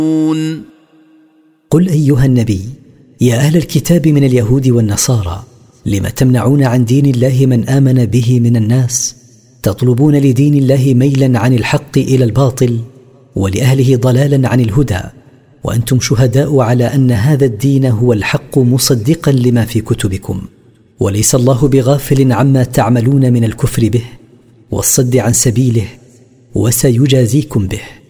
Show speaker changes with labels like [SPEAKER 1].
[SPEAKER 1] قل أيها النبي: يا أهل الكتاب من اليهود والنصارى، لم تمنعون عن دين الله من آمن به من الناس، تطلبون لدين الله ميلا عن الحق إلى الباطل، ولأهله ضلالا عن الهدى، وأنتم شهداء على أن هذا الدين هو الحق مصدقا لما في كتبكم، وليس الله بغافل عما تعملون من الكفر به والصد عن سبيله، وسيجازيكم به.